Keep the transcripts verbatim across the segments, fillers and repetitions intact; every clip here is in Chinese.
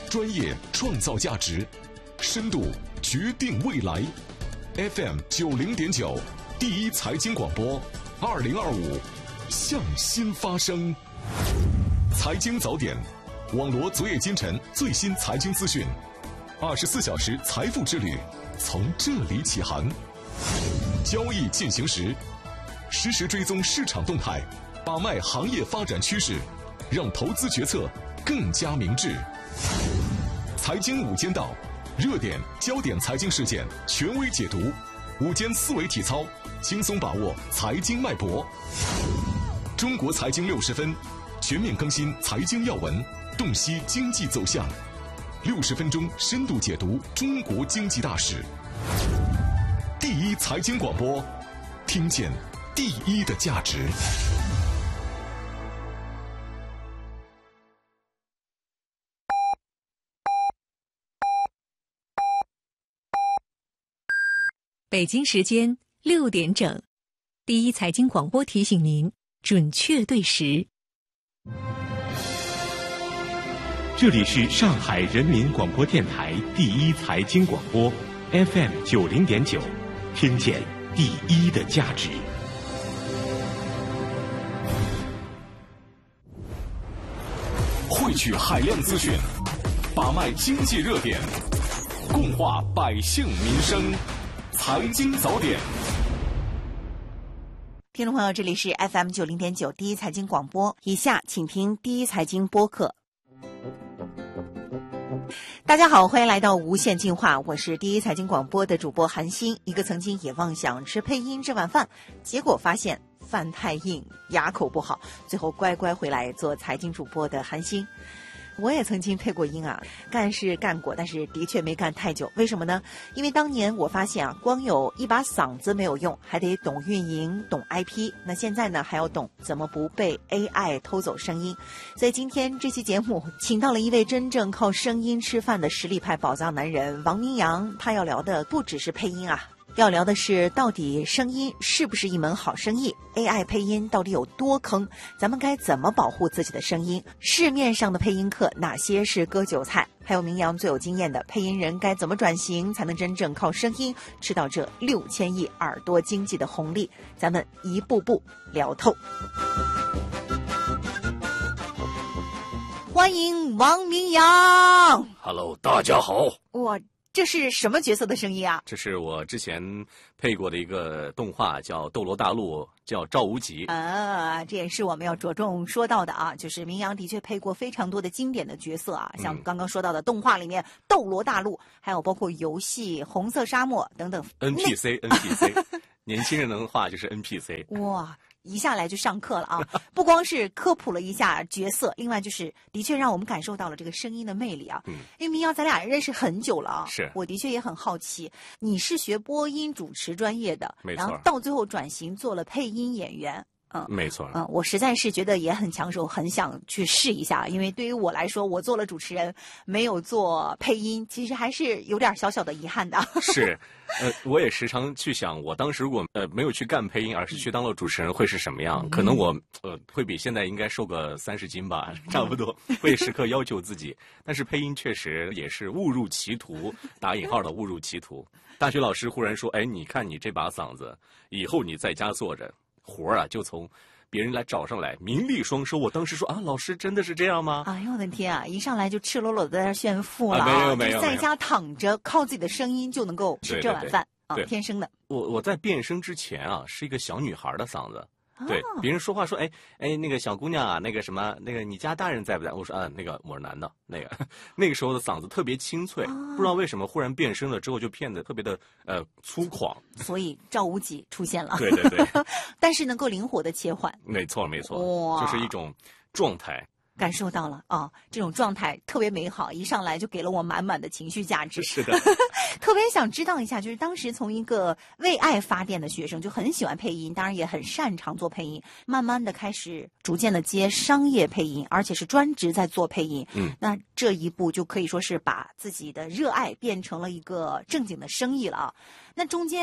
专业创造价值，深度决定未来。F M 九零点九，第一财经广播，二零二五，向心发声。财经早点，网罗昨夜今晨最新财经资讯，二十四小时财富之旅从这里起航。交易进行时，实时追踪市场动态，把脉行业发展趋势，让投资决策更加明智。财经午间道，热点焦点财经事件权威解读，午间思维体操，轻松把握财经脉搏。中国财经六十分，全面更新财经要闻，洞悉经济走向。六十分钟深度解读中国经济大事。第一财经广播，听见第一的价值。 北京时间六点整，第一财经广播提醒您准确对时。 这里是上海人民广播电台第一财经广播 F M 九零点九，听见第一的价值。 汇聚海量资讯，把脉经济热点，共话百姓民生。财经早点， 听众朋友，这里是 F M 九零点九第一财经广播，以下请听第一财经播客。大家好，欢迎来到无限进化，我是第一财经广播的主播韩欣，一个曾经也妄想吃配音这碗饭，结果发现饭太硬，牙口不好，最后乖乖回来做财经主播的韩欣。我也曾经配过音啊，干是干过，但是的确没干太久。为什么呢？因为当年我发现啊，光有一把嗓子没有用，还得懂运营，懂 I P。那现在呢，还要懂怎么不被 A I 偷走声音。所以今天这期节目请到了一位真正靠声音吃饭的实力派宝藏男人王明阳，他要聊的不只是配音啊。要聊的是，到底声音是不是一门好生意？ A I 配音到底有多坑？咱们该怎么保护自己的声音？市面上的配音课哪些是割韭菜？还有明阳最有经验的配音人该怎么转型，才能真正靠声音吃到这六千亿耳朵经济的红利？咱们一步步聊透。欢迎王明阳。 Hello， 大家好。 哇，这是什么角色的声音啊？ 这是我之前配过的一个动画，叫《斗罗大陆》，叫赵无极啊。这也是我们要着重说到的啊，就是明阳的确配过非常多的经典的角色啊，像刚刚说到的动画里面《斗罗大陆》，还有包括游戏《红色沙漠》等等。 N P C N P C， 年轻人能画就是 N P C。 哇！一下来就上课了啊！不光是科普了一下角色，另外就是的确让我们感受到了这个声音的魅力啊。嗯，因为明阳咱俩认识很久了啊， 是我的确也很好奇，你是学播音主持专业的， 没错， 然后到最后转型做了配音演员。嗯， 没错。 嗯，我实在是觉得也很抢手，很想去试一下。因为对于我来说，我做了主持人，没有做配音，其实还是有点小小的遗憾的。 是，呃，我也时常去想，我当时如果呃没有去干配音，而是去当了主持人，会是什么样？嗯、可能我呃会比现在应该瘦个三十斤吧，差不多，会时刻要求自己。但是配音确实也是误入歧途，打引号的误入歧途。大学老师忽然说：“哎，你看你这把嗓子，以后你在家坐着。”活儿啊，就从别人来找上来，名利双收。我当时说啊，老师真的是这样吗？ 哎呦我的天啊！一上来就赤裸裸的在那炫富了、 啊，没有没有， 在家躺着靠自己的声音就能够吃这碗饭啊，天生的。 我我在变声之前啊，是一个小女孩的嗓子。对，别人说话说，哎哎，那个小姑娘啊，那个什么，那个你家大人在不在？我说啊，那个我是男的，那个那个时候的嗓子特别清脆，啊、不知道为什么忽然变声了之后就变得特别的呃粗犷， 所以赵无极出现了。 对对对， 但是能够灵活的切换， 没错没错，就是一种状态。 感受到了啊，这种状态特别美好，一上来就给了我满满的情绪价值。 是的， 特别想知道一下，就是当时从一个为爱发电的学生，就很喜欢配音，当然也很擅长做配音，慢慢的开始逐渐的接商业配音，而且是专职在做配音。 嗯， 那这一步就可以说是把自己的热爱变成了一个正经的生意了啊。那中间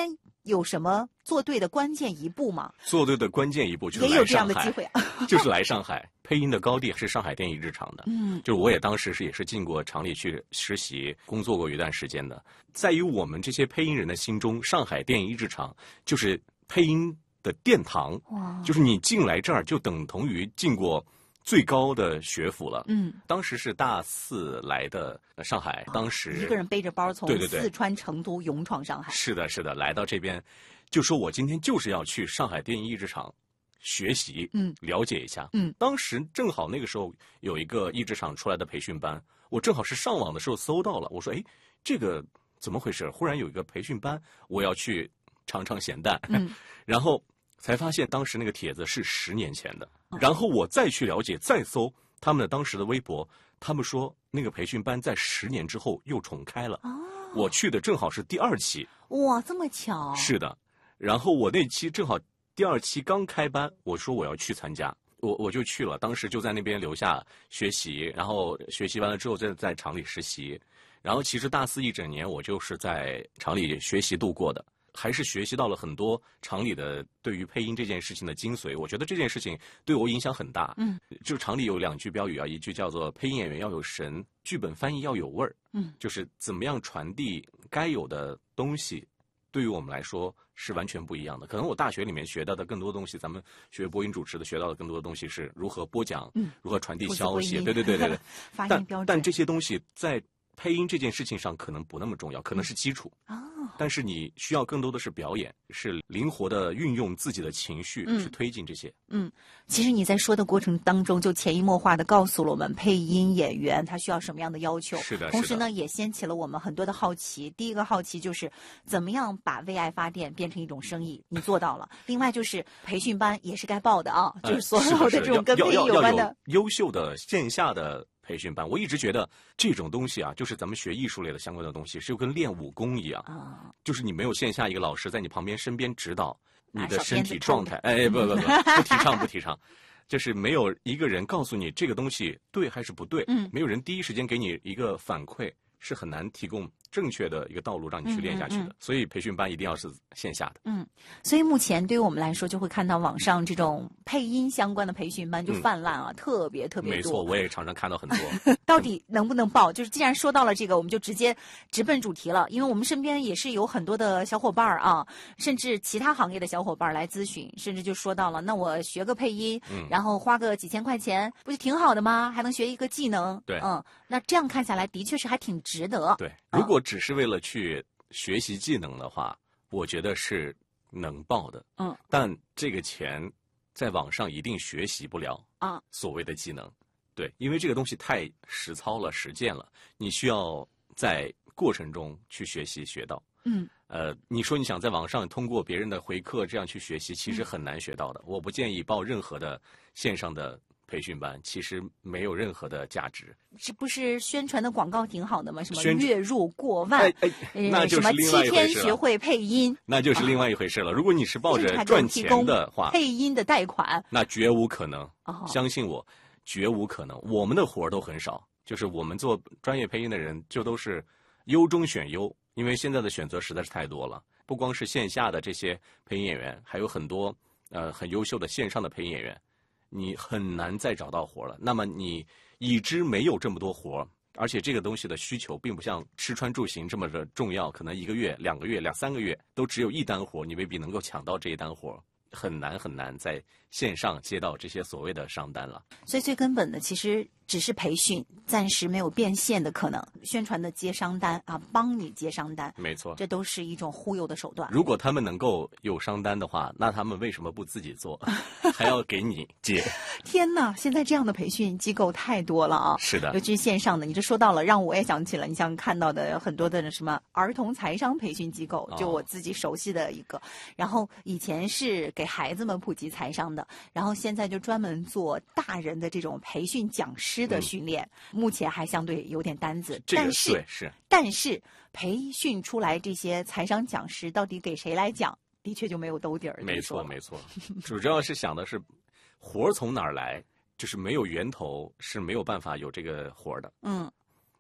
有什么做对的关键一步吗？ 做对的关键一步就是也有这样来上海， 的机会啊， 就是来上海。配音的高地是上海电影制厂的， 嗯， 就是我也当时是也是进过厂里去实习工作过一段时间的。在于我们这些配音人的心中，上海电影制厂就是配音的殿堂， 哇， 就是你进来这儿就等同于进过最高的学府了。 嗯， 当时是大四来的上海，当时一个人背着包从对对对四川成都勇闯上海， 是的，是的，来到这边，就说我今天就是要去上海电影译制厂学习， 嗯， 了解一下， 嗯， 当时正好那个时候有一个译制厂出来的培训班，我正好是上网的时候搜到了，我说，哎，这个怎么回事？忽然有一个培训班，我要去尝尝咸淡， 嗯， 然后才发现当时那个帖子是十年前的，然后我再去了解，再搜他们的当时的微博，他们说那个培训班在十年之后又重开了， 哦， 我去的正好是第二期， 哇，这么巧， 是的，然后我那期正好第二期刚开班，我说我要去参加，我我就去了，当时就在那边留下学习，然后学习完了之后再在厂里实习，然后其实大四一整年我就是在厂里学习度过的，还是学习到了很多厂里的对于配音这件事情的精髓，我觉得这件事情对我影响很大。 嗯， 就厂里有两句标语啊，一句叫做配音演员要有神，剧本翻译要有味儿。 嗯， 就是怎么样传递该有的东西，对于我们来说是完全不一样的。可能我大学里面学到的更多东西，咱们学播音主持的学到的更多的东西是如何播讲， 嗯， 如何传递不字消息， 播音对对对对对。 发音但标准， 但这些东西在配音这件事情上可能不那么重要，可能是基础。 哦， 但是你需要更多的是表演，是灵活的运用自己的情绪嗯去推进这些。 嗯，其实你在说的过程当中，就潜移默化的告诉了我们配音演员他需要什么样的要求。 是的， 同时呢， 是的也掀起了我们很多的好奇。第一个好奇就是怎么样把为爱发电变成一种生意，你做到了。另外就是培训班也是该报的啊，就是所有的是这种跟配音要要要有关的。 有优秀的线下的培训班，我一直觉得这种东西啊，就是咱们学艺术类的相关的东西，是跟练武功一样， 啊， 就是你没有线下一个老师在你旁边身边指导你拿小的身鞭子抽体状态，哎，不不不，不提倡不提倡，就是没有一个人告诉你这个东西对还是不对， 嗯没有人第一时间给你一个反馈，是很难提供正确的一个道路让你去练下去的。 嗯嗯嗯所以培训班一定要是线下的。 嗯，所以目前对于我们来说，就会看到网上这种配音相关的培训班就嗯泛滥啊，特别特别多。 没错，我也常常看到很多。 到底能不能报？就是既然说到了这个，我们就直接直奔主题了。因为我们身边也是有很多的小伙伴儿啊，甚至其他行业的小伙伴儿来咨询，甚至就说到了，那我学个配音， 嗯然后花个几千块钱，不就挺好的吗？还能学一个技能。 对嗯，那这样看下来，的确是还挺值得。 对，如果只是为了去学习技能的话，我觉得是能报的。 嗯， 但这个钱在网上一定学习不了啊， 所谓的技能。对，因为这个东西太实操了、实践了，你需要在过程中去学习学到。 嗯， 呃，你说你想在网上通过别人的回课这样去学习，其实很难学到的。我不建议报任何的线上的培训班，其实没有任何的价值。 这不是宣传的广告挺好的吗？什么宣传月入过万， 哎哎， 呃那就是什么另外七天一回事了。 学会配音， 那就是另外一回事了。如果你是抱甚至还着赚钱给我提供的话， 配音的贷款。 那绝无可能。 哦， 相信我，绝无可能。我们的活儿都很少，就是我们做专业配音的人，就都是优中选优，因为现在的选择实在是太多了。不光是线下的这些配音演员，还有很多呃很优秀的线上的配音演员，你很难再找到活儿了。那么你已知没有这么多活儿，而且这个东西的需求并不像吃穿住行这么的重要，可能一个月、两个月、两三个月都只有一单活儿，你未必能够抢到这一单活儿。很难很难在线上接到这些所谓的商单了。 所以最根本的其实只是培训，暂时没有变现的可能。宣传的接商单啊，帮你接商单， 没错， 这都是一种忽悠的手段。 如果他们能够有商单的话，那他们为什么不自己做，还要给你接？ 天哪，现在这样的培训机构太多了啊！ 是的尤，其是线上的，你这说到了，让我也想起了你像看到的很多的什么儿童财商培训机构，就我自己熟悉的一个。然后以前是给孩子们普及财商的，然后现在就专门做大人的这种培训讲师的训练，嗯、目前还相对有点单子， 这个、 但是对是， 但是培训出来这些财商讲师到底给谁来讲，的确就没有兜底儿。 没错没错，主要是想的是活儿从哪儿来，就是没有源头是没有办法有这个活儿的。 嗯。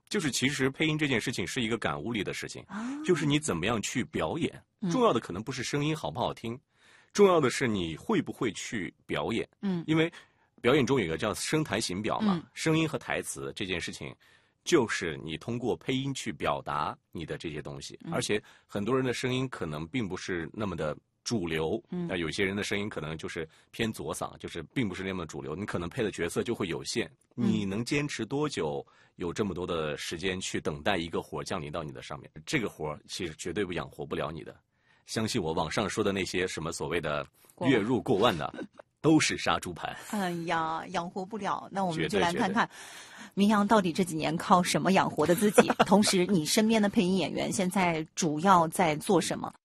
就是其实配音这件事情是一个感悟力的事情， 啊就是你怎么样去表演。 嗯重要的可能不是声音好不好听，重要的是你会不会去表演。 嗯因为表演中有一个叫声台形表嘛， 嗯声音和台词这件事情，就是你通过配音去表达你的这些东西。 嗯而且很多人的声音可能并不是那么的主流， 嗯那有些人的声音可能就是偏左嗓，就是并不是那么主流，你可能配的角色就会有限。 嗯你能坚持多久？有这么多的时间去等待一个活儿降临到你的上面，这个活儿其实绝对不养活不了你的。相信我，网上说的那些什么所谓的月入过万的，都是杀猪盘。 哎呀，养活不了。那我们绝对就来看看明阳到底这几年靠什么养活的自己？同时，你身边的配音演员现在主要在做什么？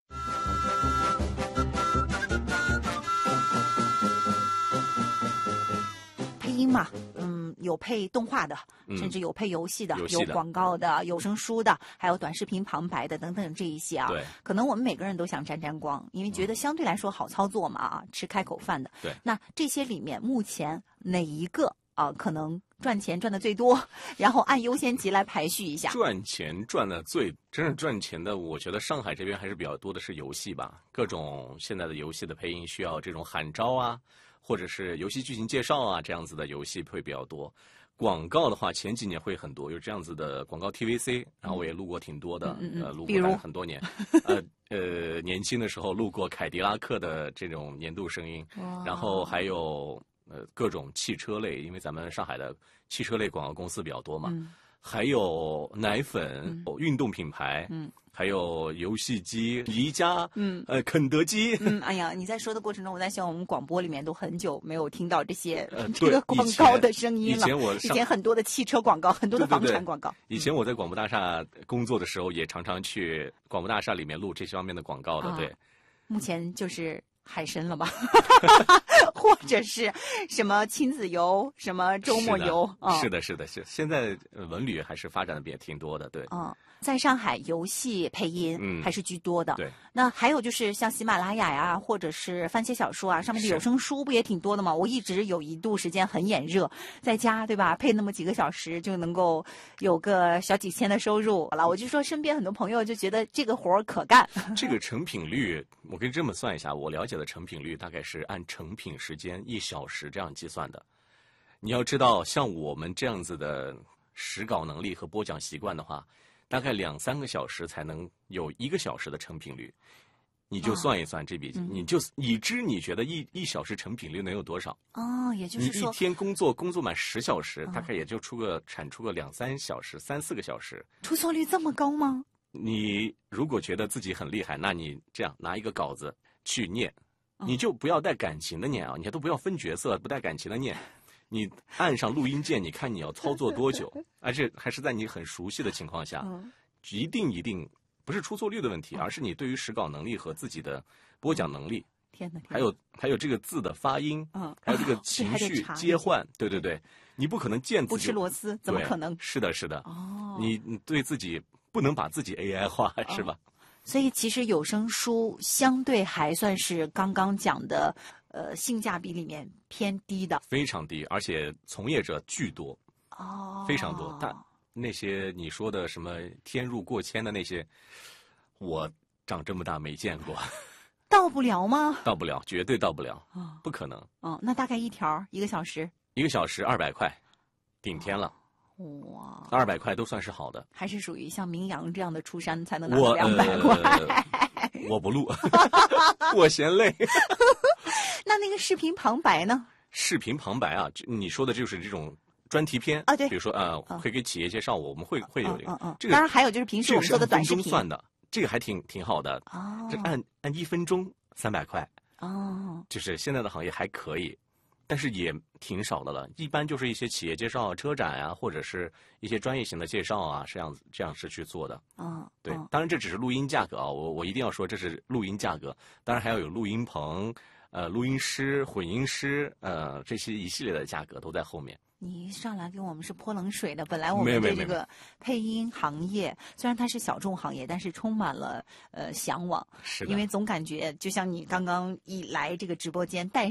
配音嘛，嗯，有配动画的， 嗯甚至有配游戏的， 游戏的有广告的、有声书的，还有短视频旁白的等等这一些啊。 对， 可能我们每个人都想沾沾光，因为觉得相对来说好操作嘛，啊，吃开口饭的。 对， 那这些里面目前哪一个啊、可能赚钱赚的最多？然后按优先级来排序一下。 赚钱赚的最真正赚钱的，我觉得上海这边还是比较多的是游戏吧，各种现在的游戏的配音需要这种喊招啊，或者是游戏剧情介绍啊，这样子的游戏会比较多。广告的话，前几年会很多，有这样子的广告 T V C， 然后我也录过挺多的， 嗯嗯嗯呃，录比如过大概很多年。呃呃，年轻的时候录过凯迪拉克的这种年度声音，然后还有呃各种汽车类，因为咱们上海的汽车类广告公司比较多嘛， 嗯还有奶粉、 嗯运动品牌， 嗯还有游戏机、宜家， 嗯呃，肯德基。 嗯，哎呀，你在说的过程中，我在想，我们广播里面都很久没有听到这些、 呃这个对广告的声音了。 以前我以上前很多的汽车广告，很多的房对对对产广告。 以前我在广播大厦工作的时候，也常常去广播大厦里面录这些方面的广告的。 啊对， 目前就是海参了吧，或者是什么亲子游、什么周末游啊？ 是的，是的，是的。现在呃文旅还是发展的也挺多的。对， 嗯，在上海游戏配音嗯还是居多的。 对， 那还有就是像喜马拉雅呀，或者是番茄小说啊，上面的是有声书不也挺多的吗？我一直有一度时间很眼热，在家对吧，配那么几个小时就能够有个小几千的收入了。我就说身边很多朋友就觉得这个活儿可干。 这个成品率，我可以这么算一下，我了解的成品率大概是按成品时间一小时这样计算的。你要知道，像我们这样子的实稿能力和播讲习惯的话，大概两三个小时才能有一个小时的成品率。你就算一算这笔， 嗯你就已知你觉得一一小时成品率能有多少？ 哦，也就你是说， 一天工作工作满十小时， 嗯大概也就出个产出个两三小时、三四个小时。 出错率这么高吗？ 你如果觉得自己很厉害，那你这样拿一个稿子去念， 嗯你就不要带感情的念啊，你都不要分角色，不带感情的念。你按上录音键，你看你要操作多久，而且还是在你很熟悉的情况下， 嗯一定一定不是出错率的问题，而是你对于实稿能力和自己的播讲能力， 天哪，天哪还有还有这个字的发音， 嗯， 还有这个这情绪还得查接换，对对对，你不可能见不自己吃螺丝怎么对可能？ 是的，是的， 哦， 你你对自己不能把自己 A I 化，是吧？ 所以其实有声书相对还算是刚刚讲的，呃，性价比里面偏低的非常低，而且从业者巨多， 哦， 非常多。但那些你说的什么天入过千的那些，我长这么大没见过， 到不了吗？ 到不了，绝对到不了， 啊， 不可能。 嗯，那大概一条一个小时， 一个小时二百块，顶天了， 哇， 二百块都算是好的。 还是属于像名扬这样的出山才能拿我到两百块。 呃，我不录，我嫌累。 那那个视频旁白呢？ 视频旁白啊，就你说的就是这种专题片啊对比如说呃， 嗯会给企业介绍，我们会会有这个嗯嗯嗯， 这个当然还有就是平时这个是我们做的按分钟短视频算的，这个还挺挺好的。 哦这按按一分钟三百块， 哦， 就是现在的行业还可以，但是也挺少的了。一般就是一些企业介绍啊、车展啊，或者是一些专业型的介绍啊，这样子这样是去做的。 嗯， 对， 嗯当然这只是录音价格啊，我我一定要说这是录音价格，当然还要有录音棚、呃录音师、混音师，呃这些一系列的价格都在后面。 你一上来给我们是泼冷水的。本来我没有没有没有们对这个配音行业，虽然它是小众行业，但是充满了呃向往。 是的， 因为总感觉就像你刚刚一来这个直播间，带上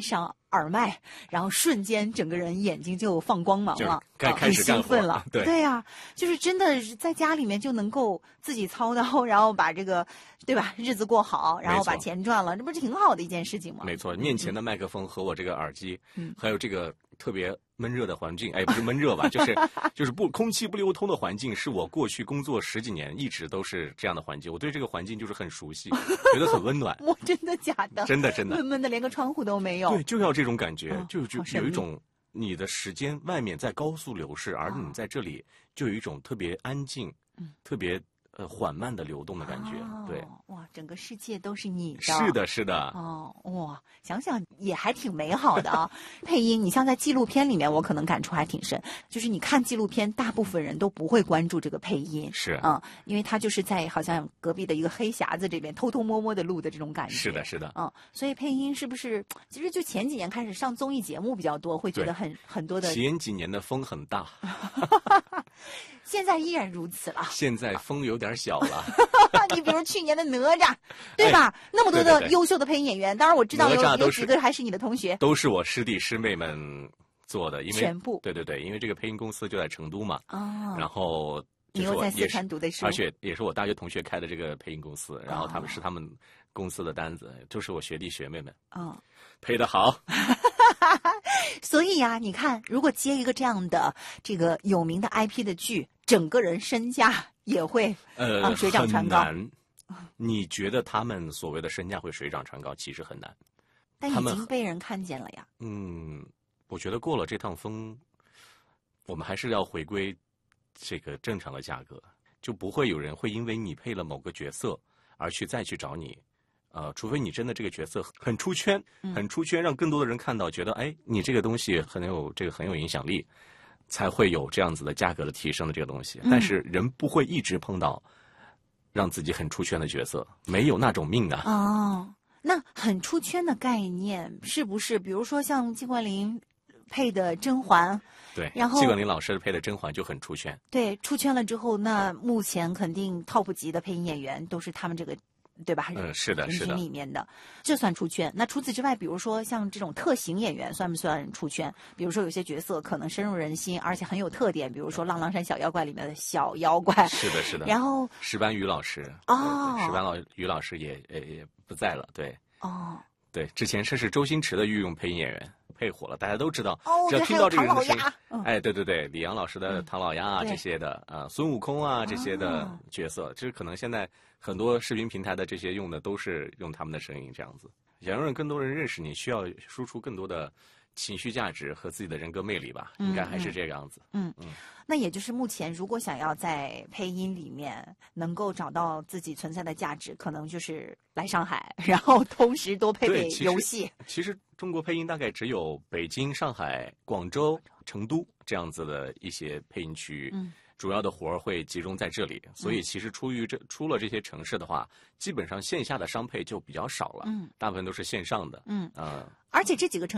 耳麦，然后瞬间整个人眼睛就放光芒了， 该开始很兴奋了。 对对呀、啊，就是真的是在家里面就能够自己操刀，然后把这个对吧日子过好，然后把钱赚了，这不是挺好的一件事情吗？ 没错，面前的麦克风和我这个耳机，嗯，还有这个特别闷热的环境，哎，不是闷热吧，就是就是不空气不流通的环境，是我过去工作十几年一直都是这样的环境，我对这个环境就是很熟悉，觉得很温暖。 我真的假的？ 真的真的， 闷闷的连个窗户都没有。 对，就要这种感觉， 哦、 就就有一种你的时间外面在高速流逝，而你在这里就有一种特别安静、嗯、特别。呃，缓慢的流动的感觉， 哦、 对， 哇，整个世界都是你的， 是的，是的， 哦，哇，想想也还挺美好的啊。配音，你像在纪录片里面，我可能感触还挺深，就是你看纪录片，大部分人都不会关注这个配音， 是， 嗯，因为他就是在好像隔壁的一个黑匣子这边偷偷摸摸的录的这种感觉， 是的，是的， 嗯，所以配音是不是，其实就前几年开始上综艺节目比较多，会觉得很很多的， 前几年的风很大。 现在依然如此了。 现在风有点小了。 你比如去年的哪吒，对吧？哎、那么多的优秀的配音演员，当然我知道有有几个还是你的同学， 都是我师弟师妹们做的，因为全部对对对，因为这个配音公司就在成都嘛。 哦。 然后你又在四川读的书， 而且也是我大学同学开的这个配音公司，然后他们是他们公司的单子，就是我学弟学妹们。 哦。 配得好。 所以呀、啊，你看，如果接一个这样的这个有名的 I P 的剧，整个人身价也会呃、 啊、水涨船高。 很难。你觉得他们所谓的身价会水涨船高，其实很难。 但已经被人看见了呀。 嗯，我觉得过了这趟风，我们还是要回归这个正常的价格，就不会有人会因为你配了某个角色而去再去找你。呃，除非你真的这个角色很出圈，很出圈，让更多的人看到，觉得哎，你这个东西很有这个很有影响力，才会有这样子的价格的提升的这个东西。嗯、但是人不会一直碰到让自己很出圈的角色，没有那种命的。 哦，那很出圈的概念是不是？比如说像季冠霖配的甄嬛， 对， 然后季冠霖老师配的甄嬛就很出圈。 对，出圈了之后，那目前肯定 top 级的配音演员都是他们这个。对吧？ 嗯，是的，是的。 人群里面的，这算出圈。那除此之外，比如说像这种特型演员，算不算出圈？比如说有些角色可能深入人心，而且很有特点，比如说《浪浪山小妖怪》里面的小妖怪。 是的，是的。 然后石斑鱼老师哦， 石斑老鱼老师也也也不在了，对。 哦。 对，之前这是周星驰的御用配音演员，配火了，大家都知道。 哦， 只要听到这个人的声音， 嗯、 哎，对对对，李阳老师的唐老鸭啊、嗯、这些的，啊、呃，孙悟空啊这些的角色，哦、就是可能现在很多视频平台的这些用的都是用他们的声音这样子。想让更多人认识你，需要输出更多的情绪价值和自己的人格魅力吧， 嗯、 应该还是这个样子。 嗯嗯，那也就是目前如果想要在配音里面能够找到自己存在的价值，可能就是来上海，然后同时多配配游戏。 其实中国配音大概只有北京、上海、广州、成都这样子的一些配音区域。 嗯。 主要的活儿会集中在这里，所以其实出于这出了这些城市的话，基本上线下的商配就比较少了，嗯，大部分都是线上的， 嗯呃， 而且这几个城。